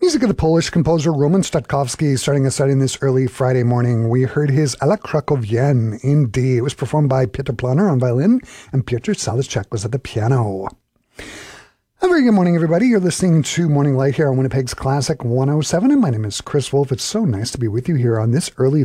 Music of the Polish composer Roman Statkowski starting us out in this early Friday morning. We heard his Ala Krakowian in D. It was performed by Piotr Planer on violin and Piotr Salazchuk was at the piano. A very good morning, everybody. You're listening to Morning Light here on Winnipeg's Classic 107, and my name is Chris Wolf. It's so nice to be with you here on this early